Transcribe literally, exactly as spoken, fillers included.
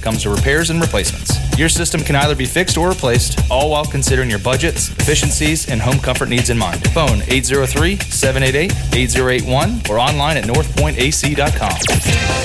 comes to repairs and replacements. Your system can either be fixed or replaced, all while considering your budgets, efficiencies, and home comfort needs in mind. Phone eight zero three, seven eight eight, eight zero eight one or online at north point a c dot com.